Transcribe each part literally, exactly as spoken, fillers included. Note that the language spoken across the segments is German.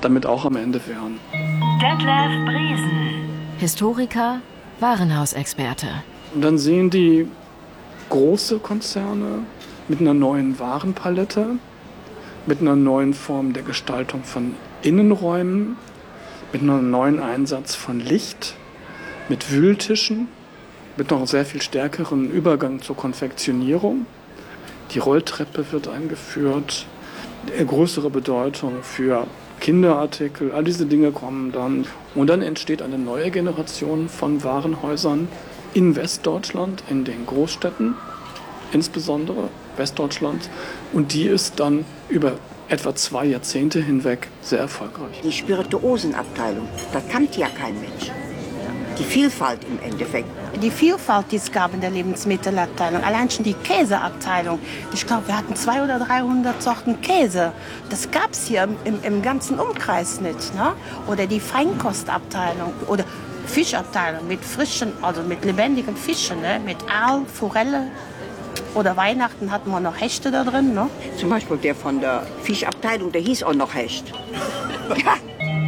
damit auch am Ende wären. Detlef Briesen, Historiker, Warenhausexperte. Und dann sehen die große Konzerne mit einer neuen Warenpalette, mit einer neuen Form der Gestaltung von Innenräumen, mit einem neuen Einsatz von Licht, mit Wühltischen, mit noch sehr viel stärkeren Übergang zur Konfektionierung. Die Rolltreppe wird eingeführt, eine größere Bedeutung für Kinderartikel, all diese Dinge kommen dann. Und dann entsteht eine neue Generation von Warenhäusern in Westdeutschland, in den Großstädten, insbesondere Westdeutschland. Und die ist dann über etwa zwei Jahrzehnte hinweg sehr erfolgreich. Die Spirituosenabteilung, da kannte ja kein Mensch. Die Vielfalt im Endeffekt. Die Vielfalt, die es gab in der Lebensmittelabteilung, allein schon die Käseabteilung. Ich glaube, wir hatten zweihundert oder dreihundert Sorten Käse. Das gab es hier im, im ganzen Umkreis nicht. Ne? Oder die Feinkostabteilung oder Fischabteilung mit frischen, also mit lebendigen Fischen, ne? Mit Aal, Forelle. Oder Weihnachten hatten wir noch Hechte da drin. Ne? Zum Beispiel der von der Fischabteilung, der hieß auch noch Hecht. Ja.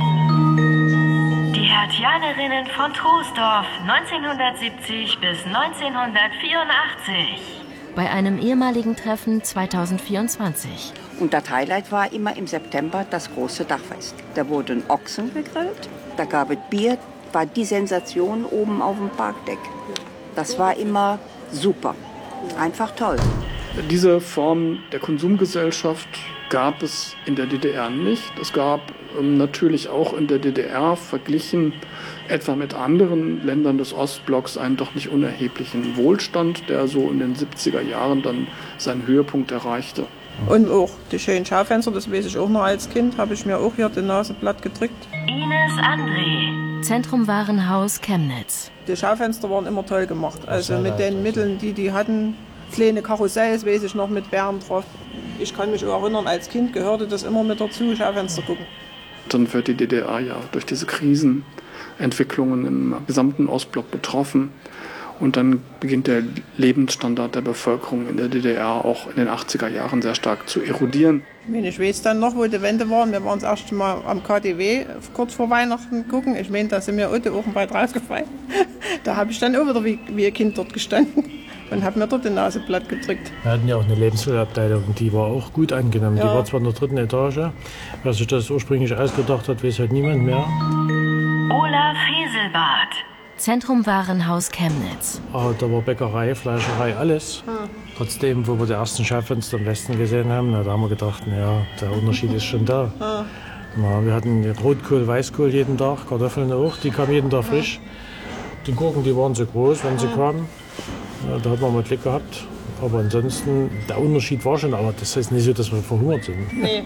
die Hertzianerinnen von Troisdorf, neunzehnhundertsiebzig bis neunzehnhundertvierundachtzig. Bei einem ehemaligen Treffen zweitausendvierundzwanzig. Und das Highlight war immer im September das große Dachfest. Da wurden Ochsen gegrillt, da gab es Bier, war die Sensation oben auf dem Parkdeck. Das war immer super, einfach toll. Diese Form der Konsumgesellschaft gab es in der D D R nicht. Es gab ähm, natürlich auch in der D D R verglichen etwa mit anderen Ländern des Ostblocks einen doch nicht unerheblichen Wohlstand, der so in den siebziger Jahren dann seinen Höhepunkt erreichte. Und auch die schönen Schaufenster, das weiß ich auch noch als Kind, habe ich mir auch hier die Nase platt gedrückt. Ines André, Zentrum Warenhaus Chemnitz. Die Schaufenster waren immer toll gemacht. Also mit den Mitteln, die die hatten, kleine Karussells, weiß ich noch, mit Bären drauf. Ich kann mich auch erinnern, als Kind gehörte das immer mit dazu, Schaufenster gucken. Dann wird die D D R ja durch diese Krisenentwicklungen im gesamten Ostblock betroffen. Und dann beginnt der Lebensstandard der Bevölkerung in der D D R auch in den achtziger Jahren sehr stark zu erodieren. Ich weiß dann noch, wo die Wände waren. Wir waren das erste Mal am K D W kurz vor Weihnachten gucken. Ich meine, da sind mir auch die Ohren bald rausgefallen. Da habe ich dann auch wieder wie, wie ein Kind dort gestanden und habe mir dort die Nase platt gedrückt. Wir hatten ja auch eine Lebensmittelabteilung, die war auch gut angenommen. Ja. Die war zwar in der dritten Etage. Wer sich das ursprünglich ausgedacht hat, weiß halt niemand mehr. Olaf Heselbart, Zentrum Warenhaus Chemnitz. Aber da war Bäckerei, Fleischerei, alles. Hm. Trotzdem, wo wir die ersten Schaufenster im Westen gesehen haben, na, da haben wir gedacht, na, der Unterschied ist schon da. Hm. Na, wir hatten Rotkohl, Weißkohl jeden Tag, Kartoffeln auch, die kamen jeden Tag frisch. Die Gurken, die waren so groß, wenn sie kamen. Ja, da hat man mal Glück gehabt. Aber ansonsten, der Unterschied war schon, aber das heißt nicht so, dass wir verhungert sind. Nee.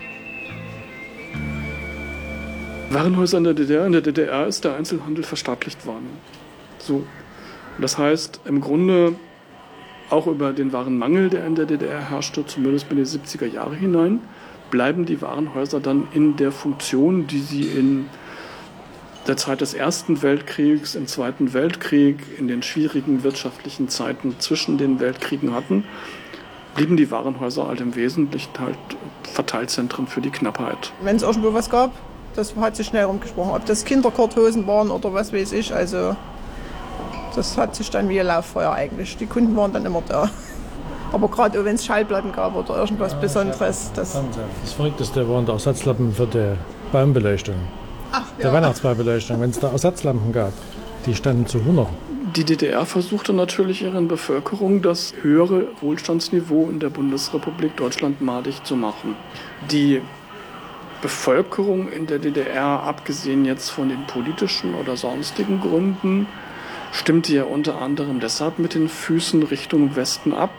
Warenhäuser in der D D R. In der D D R ist der Einzelhandel verstaatlicht worden. So. Das heißt, im Grunde auch über den Warenmangel, der in der D D R herrschte, zumindest in die siebziger Jahre hinein, bleiben die Warenhäuser dann in der Funktion, die sie in der Zeit des Ersten Weltkriegs, im Zweiten Weltkrieg, in den schwierigen wirtschaftlichen Zeiten zwischen den Weltkriegen hatten, blieben die Warenhäuser halt im Wesentlichen halt Verteilzentren für die Knappheit. Wenn es irgendwo was gab, das hat sich schnell rumgesprochen. Ob das Kinderkorthosen waren oder was weiß ich, also das hat sich dann wie ein Lauffeuer eigentlich. Die Kunden waren dann immer da. Aber gerade wenn es Schallplatten gab oder irgendwas ja, Besonderes. Das, das Verrückteste waren die Ersatzlampen für die Baumbeleuchtung. Ach, der ja. Weihnachtsbaubeleuchtung, wenn es da Ersatzlampen gab. Die standen zu Hunderten. Die D D R versuchte natürlich ihren Bevölkerung das höhere Wohlstandsniveau in der Bundesrepublik Deutschland madig zu machen. Die Bevölkerung in der D D R, abgesehen jetzt von den politischen oder sonstigen Gründen, stimmte ja unter anderem deshalb mit den Füßen Richtung Westen ab.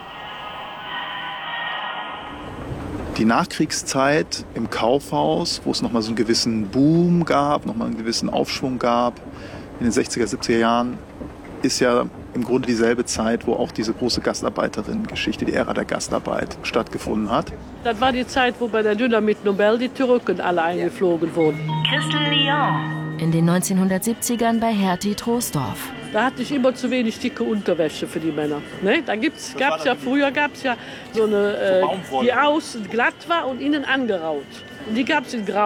Die Nachkriegszeit im Kaufhaus, wo es nochmal so einen gewissen Boom gab, nochmal einen gewissen Aufschwung gab, in den sechziger, siebziger Jahren, ist ja im Grunde dieselbe Zeit, wo auch diese große Gastarbeiterinnen-Geschichte, die Ära der Gastarbeit, stattgefunden hat. Das war die Zeit, wo bei der Dynamit Nobel die Türken alle eingeflogen wurden. Christel Lyon, In den neunzehnhundertsiebzigern bei Hertie Troisdorf. Da hatte ich immer zu wenig dicke Unterwäsche für die Männer. Ne? Da gibt's, gab's ja, früher gab es ja so eine, äh, die außen glatt war und innen angeraut. Und die gab es in grau.